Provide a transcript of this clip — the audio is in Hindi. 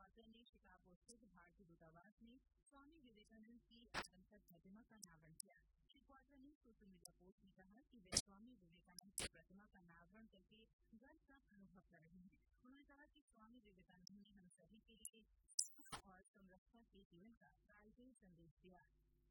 क्वार्टर ने शिकागो स्थित भारतीय दूतावास में स्वामी विवेकानंद की आदमकद प्रतिमा का अनावरण किया। श्री क्वार्टर ने सोशल मीडिया पोस्ट में कहा कि वे स्वामी विवेकानंद की प्रतिमा का अनावरण करके गर्व का अनुभव कर रहे हैं। उन्होंने कहा कि स्वामी विवेकानंद ने हम सभी के लिए और समरसता के जीवन का कालजयी संदेश दिया।